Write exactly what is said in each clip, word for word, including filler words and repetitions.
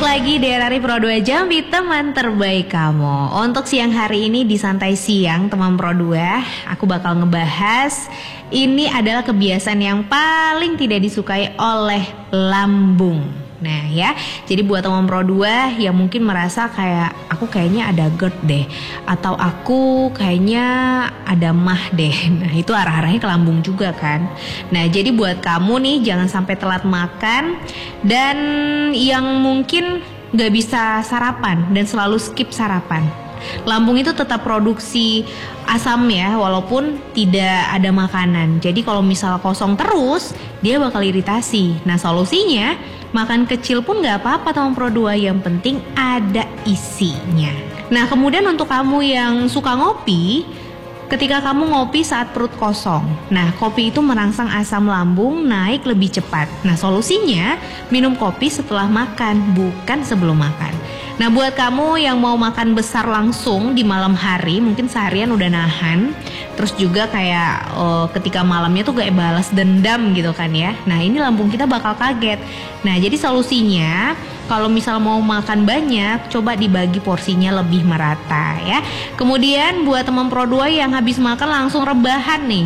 Balik lagi di R R I Pro dua Jambi, teman terbaik kamu. Untuk siang hari ini di Santai Siang teman Pro dua, aku bakal ngebahas ini adalah kebiasaan yang paling tidak disukai oleh lambung. Nah ya, jadi buat teman Pro dua yang mungkin merasa kayak aku kayaknya ada GERD deh, atau aku kayaknya ada mah deh. Nah itu arah-arahnya ke lambung juga kan. Nah jadi buat kamu nih jangan sampai telat makan, dan yang mungkin gak bisa sarapan dan selalu skip sarapan. Lambung itu tetap produksi asam ya, walaupun tidak ada makanan. Jadi kalau misal kosong terus, dia bakal iritasi. Nah solusinya, makan kecil pun gak apa-apa teman Pro dua, yang penting ada isinya. Nah kemudian untuk kamu yang suka ngopi, ketika kamu ngopi saat perut kosong, nah kopi itu merangsang asam lambung naik lebih cepat. Nah solusinya, minum kopi setelah makan, bukan sebelum makan. Nah buat kamu yang mau makan besar langsung di malam hari, mungkin seharian udah nahan, terus juga kayak oh, ketika malamnya tuh kayak balas dendam gitu kan ya. Nah ini lambung kita bakal kaget. Nah jadi solusinya, kalau misal mau makan banyak, coba dibagi porsinya lebih merata ya. Kemudian buat teman Pro dua yang habis makan langsung rebahan nih,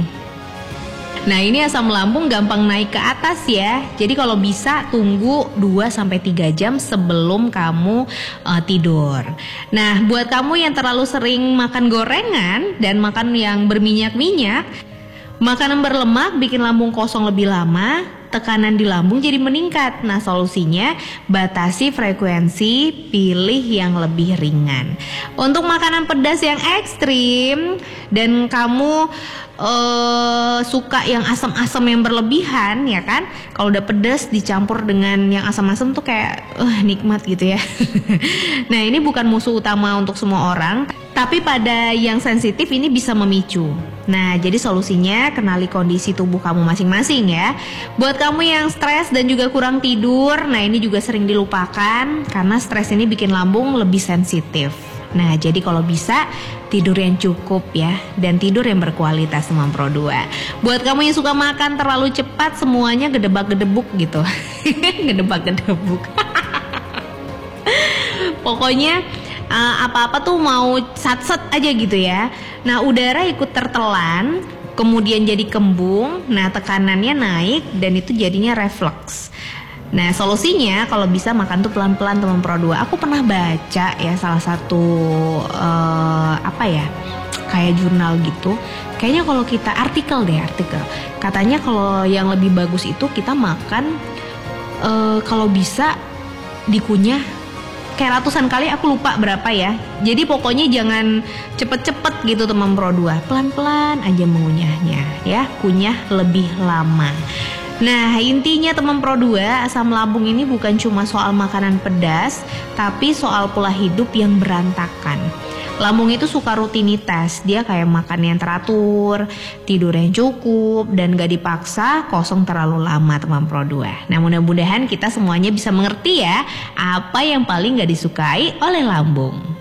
nah ini asam lambung gampang naik ke atas ya. Jadi kalau bisa tunggu dua sampai tiga jam sebelum kamu uh, tidur. Nah buat kamu yang terlalu sering makan gorengan dan makan yang berminyak-minyak, makanan berlemak bikin lambung kosong lebih lama, tekanan di lambung jadi meningkat. Nah solusinya, batasi frekuensi, pilih yang lebih ringan. Untuk makanan pedas yang ekstrim dan kamu uh, suka yang asam-asam yang berlebihan ya kan, kalau udah pedas dicampur dengan yang asam-asam tuh kayak uh, nikmat gitu ya. Nah ini bukan musuh utama untuk semua orang, tapi pada yang sensitif ini bisa memicu. Nah jadi solusinya, kenali kondisi tubuh kamu masing-masing ya. Buat kamu yang stres dan juga kurang tidur, nah ini juga sering dilupakan karena stres ini bikin lambung lebih sensitif. Nah jadi kalau bisa tidur yang cukup ya, dan tidur yang berkualitas teman Pro dua. Buat kamu yang suka makan terlalu cepat, semuanya gedebak-gedebuk gitu. Gedebak-gedebuk. Pokoknya uh, apa-apa tuh mau sat-set aja gitu ya. Nah udara ikut tertelan, kemudian jadi kembung, nah tekanannya naik dan itu jadinya reflux. Nah solusinya kalau bisa makan tuh pelan-pelan teman Pro dua. Aku pernah baca ya salah satu uh, apa ya, kayak jurnal gitu. Kayaknya kalau kita artikel deh artikel, katanya kalau yang lebih bagus itu kita makan uh, kalau bisa dikunyah kayak ratusan kali, aku lupa berapa ya. Jadi pokoknya jangan cepet-cepet gitu teman Pro dua, pelan-pelan aja mengunyahnya ya, kunyah lebih lama. Nah intinya teman Pro dua, asam lambung ini bukan cuma soal makanan pedas, tapi soal pola hidup yang berantakan. Lambung itu suka rutinitas, dia kayak makan yang teratur, tidur yang cukup, dan gak dipaksa kosong terlalu lama teman Pro dua. Nah mudah-mudahan kita semuanya bisa mengerti ya, apa yang paling gak disukai oleh lambung.